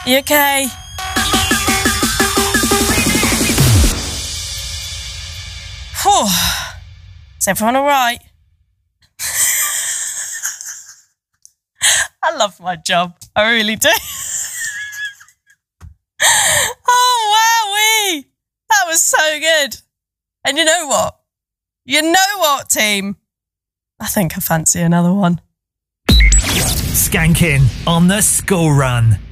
You okay? Whew. Is everyone all right? I love my job. I really do. Oh, wowee. That was so good. And you know what? Team? I think I fancy another one. Skanking on the school run.